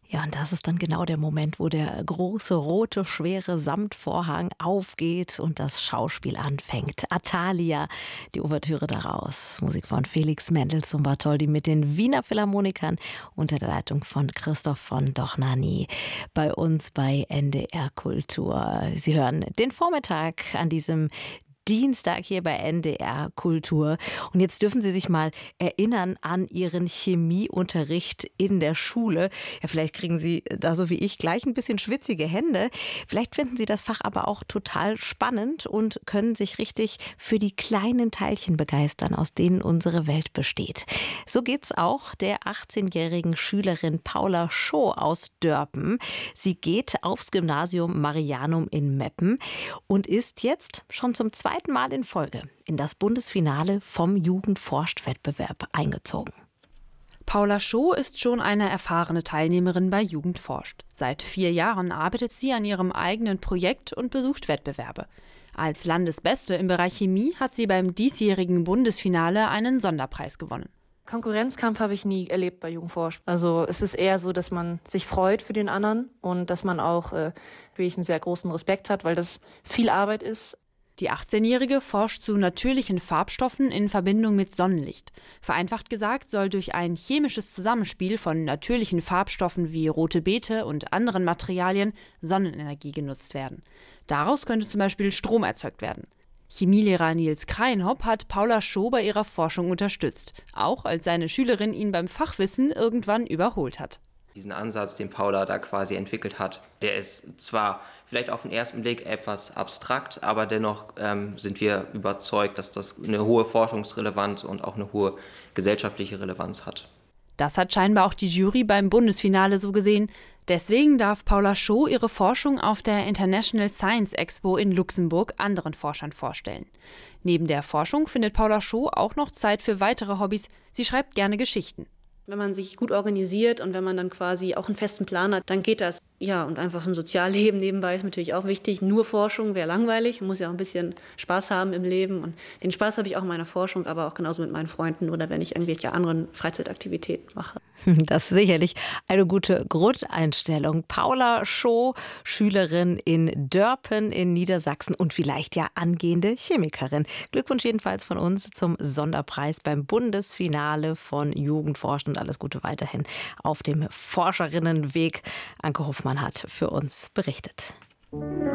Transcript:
Ja, und das ist dann genau der Moment, wo der große, rote, schwere Samtvorhang aufgeht und das Schauspiel anfängt. Athalia, die Ouvertüre daraus. Musik von Felix Mendelssohn Bartholdy mit den Wiener Philharmonikern unter der Leitung von Christoph von Dohnanyi bei uns bei NDR Kultur. Sie hören den Vormittag an diesem Dienstag hier bei NDR Kultur. Und jetzt dürfen Sie sich mal erinnern an Ihren Chemieunterricht in der Schule. Ja, vielleicht kriegen Sie da so wie ich gleich ein bisschen schwitzige Hände. Vielleicht finden Sie das Fach aber auch total spannend und können sich richtig für die kleinen Teilchen begeistern, aus denen unsere Welt besteht. So geht's auch der 18-jährigen Schülerin Paula Scho aus Dörpen. Sie geht aufs Gymnasium Marianum in Meppen und ist jetzt schon zum zweiten Mal in Folge in das Bundesfinale vom Jugendforscht-Wettbewerb eingezogen. Paula Scho ist schon eine erfahrene Teilnehmerin bei Jugendforscht. Seit 4 Jahren arbeitet sie an ihrem eigenen Projekt und besucht Wettbewerbe. Als Landesbeste im Bereich Chemie hat sie beim diesjährigen Bundesfinale einen Sonderpreis gewonnen. Konkurrenzkampf habe ich nie erlebt bei Jugendforscht. Also es ist eher so, dass man sich freut für den anderen und dass man auch wirklich einen sehr großen Respekt hat, weil das viel Arbeit ist. Die 18-Jährige forscht zu natürlichen Farbstoffen in Verbindung mit Sonnenlicht. Vereinfacht gesagt soll durch ein chemisches Zusammenspiel von natürlichen Farbstoffen wie rote Beete und anderen Materialien Sonnenenergie genutzt werden. Daraus könnte zum Beispiel Strom erzeugt werden. Chemielehrer Nils Kreinhopp hat Paula Scho bei ihrer Forschung unterstützt, auch als seine Schülerin ihn beim Fachwissen irgendwann überholt hat. Diesen Ansatz, den Paula da quasi entwickelt hat, der ist zwar vielleicht auf den ersten Blick etwas abstrakt, aber dennoch sind wir überzeugt, dass das eine hohe Forschungsrelevanz und auch eine hohe gesellschaftliche Relevanz hat. Das hat scheinbar auch die Jury beim Bundesfinale so gesehen. Deswegen darf Paula Scho ihre Forschung auf der International Science Expo in Luxemburg anderen Forschern vorstellen. Neben der Forschung findet Paula Scho auch noch Zeit für weitere Hobbys. Sie schreibt gerne Geschichten. Wenn man sich gut organisiert und wenn man dann quasi auch einen festen Plan hat, dann geht das. Ja, und einfach ein Sozialleben nebenbei ist natürlich auch wichtig. Nur Forschung wäre langweilig. Man muss ja auch ein bisschen Spaß haben im Leben. Und den Spaß habe ich auch in meiner Forschung, aber auch genauso mit meinen Freunden oder wenn ich irgendwelche anderen Freizeitaktivitäten mache. Das ist sicherlich eine gute Grundeinstellung. Paula Scho, Schülerin in Dörpen in Niedersachsen und vielleicht ja angehende Chemikerin. Glückwunsch jedenfalls von uns zum Sonderpreis beim Bundesfinale von Jugendforscht und alles Gute weiterhin auf dem Forscherinnenweg. Anke Hoffmann hat für uns berichtet.